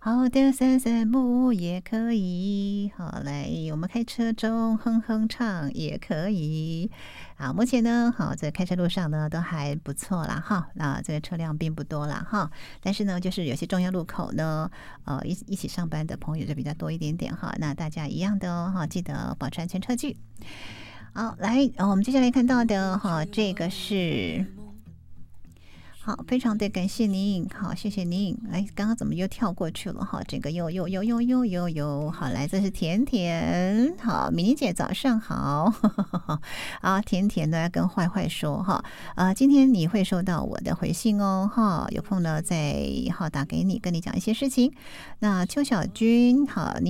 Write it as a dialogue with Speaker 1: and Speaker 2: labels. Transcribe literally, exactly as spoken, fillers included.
Speaker 1: 好的散散步也可以。好，来，我们开车中哼哼唱也可以。好，目前呢，好，在开车路上呢都还不错啦哈，那这个车辆并不多啦哈，但是呢，就是有些重要路口呢，呃，一一起上班的朋友就比较多一点点哈，那大家一样的哦哈，记得保持安全车距。好，来，呃我们接下来看到的哈，这个是。好，非常的感谢您，好，谢谢您。哎，刚刚怎么又跳过去了哈？这个又又又又又又又，好，来，这是甜甜，好，米妮姐早上好，啊，甜甜呢要跟坏坏说哈，啊，今天你会收到我的回信哦，哈，有空呢再好打给你，跟你讲一些事情。那邱小军，好，你。